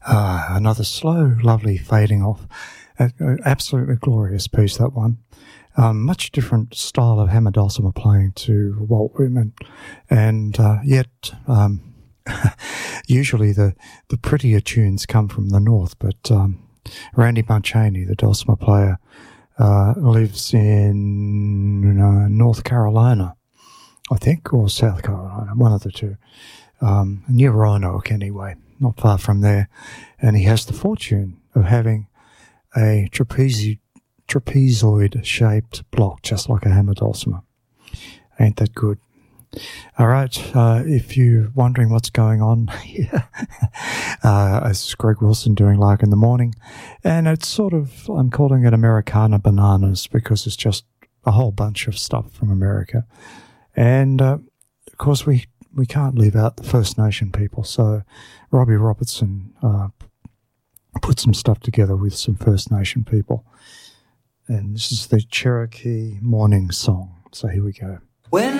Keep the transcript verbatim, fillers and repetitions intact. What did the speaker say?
Uh, another slow, lovely fading off. Uh, absolutely glorious piece, that one. Um, much different style of hammer dulcimer playing to Walt Whitman, and uh, yet um, usually the, the prettier tunes come from the north, but um, Randy Marchani, the dulcimer player, uh, lives in uh, North Carolina, I think, or South Carolina, one of the two, um, near Roanoke anyway, not far from there, and he has the fortune of having a trapeze, trapezoid-shaped block, just like a hammer dulcimer. Ain't that good? All right, uh, if you're wondering what's going on here, uh, this is Greg Wilson doing Lark in the Morning, and it's sort of, I'm calling it Americana Bananas because it's just a whole bunch of stuff from America. And, uh, of course, we, we can't leave out the First Nation people, so Robbie Robertson uh, put some stuff together with some First Nation people. And this is the Cherokee Morning Song. So here we go. When